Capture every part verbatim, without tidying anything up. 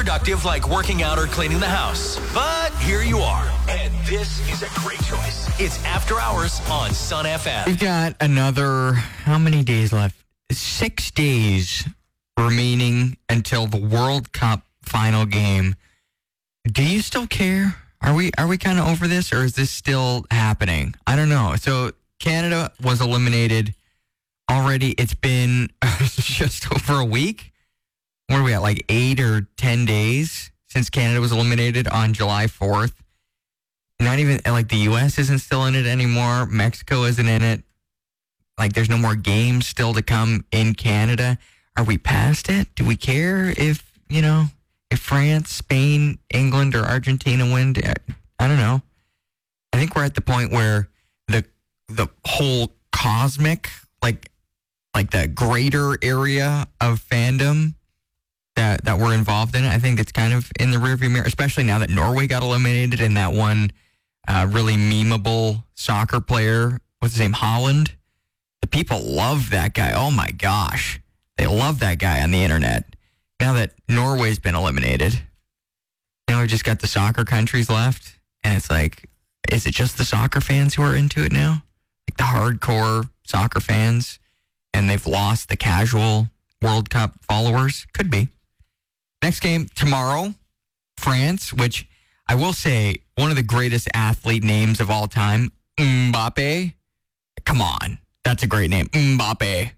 Productive like working out or cleaning the house. But here you are, and this is a great choice. It's After Hours on Sun F M. We've got another, how many days left? Six days remaining until the World Cup final game. Do you still care? Are we are we kind of over this, or is this still happening? I don't know. So Canada was eliminated already. It's been just over a week. What are we at, like eight or ten days since Canada was eliminated on July fourth? Not even, like, the U S isn't still in it anymore. Mexico isn't in it. Like, there's no more games still to come in Canada. Are we past it? Do we care if, you know, if France, Spain, England, or Argentina win? I don't know. I think we're at the point where the the whole cosmic, like, like the greater area of fandom that that we're involved in, I think it's kind of in the rearview mirror, especially now that Norway got eliminated and that one uh, really memeable soccer player, what's his name, Holland? The people love that guy. Oh my gosh. They love that guy on the internet. Now that Norway's been eliminated, now we've just got the soccer countries left, and it's like, is it just the soccer fans who are into it now? Like the hardcore soccer fans, and they've lost the casual World Cup followers? Could be. Next game tomorrow, France, which I will say, one of the greatest athlete names of all time, Mbappe. Come on. That's a great name. Mbappe.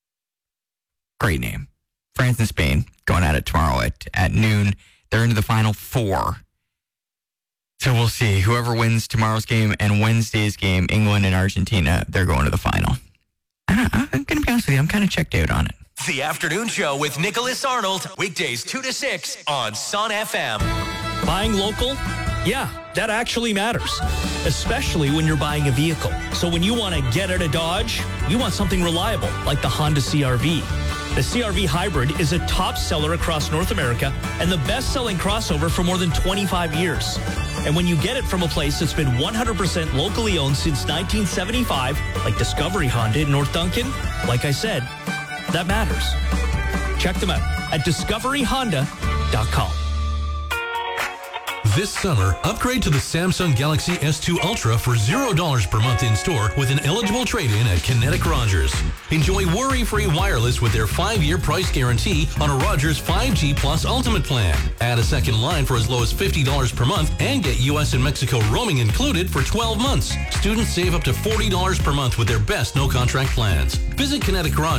Great name. France and Spain going at it tomorrow at, at noon. They're into the final four. So we'll see. Whoever wins tomorrow's game and Wednesday's game, England and Argentina, they're going to the final. I I'm going to be honest with you. I'm kind of checked out on it. The Afternoon Show with Nicholas Arnold, weekdays two to six on Sun F M. Buying local? Yeah, that actually matters, especially when you're buying a vehicle. So when you want to get out of Dodge, you want something reliable, like the Honda C R V. The C R V Hybrid is a top seller across North America and the best-selling crossover for more than twenty-five years. And when you get it from a place that's been one hundred percent locally owned since nineteen seventy-five, like Discovery Honda in North Duncan, like I said, that matters. Check them out at discovery honda dot com. This summer, upgrade to the Samsung Galaxy S two Ultra for zero dollars per month in-store with an eligible trade-in at Kinetic Rogers. Enjoy worry-free wireless with their five-year price guarantee on a Rogers five G Plus Ultimate plan. Add a second line for as low as fifty dollars per month and get U S and Mexico roaming included for twelve months. Students save up to forty dollars per month with their best no-contract plans. Visit Kinetic Rogers